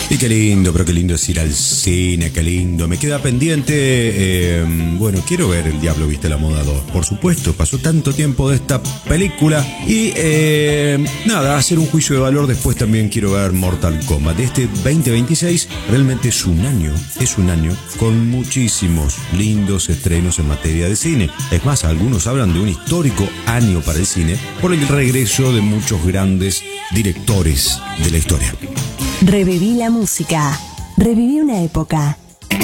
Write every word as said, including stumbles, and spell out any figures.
Y qué lindo, pero qué lindo es ir al cine, qué lindo. Me queda pendiente, eh, bueno, quiero ver El Diablo Viste la Moda dos. Por supuesto, pasó tanto tiempo de esta película. Y eh, nada, hacer un juicio de valor. Después también quiero ver Mortal Kombat. Este veinte veintiséis realmente es un año, es un año con muchísimos lindos estrenos en materia de cine. Es más, algunos hablan de un histórico año para el cine por el regreso de muchos grandes directores de la historia. Reviví la música. Reviví una época.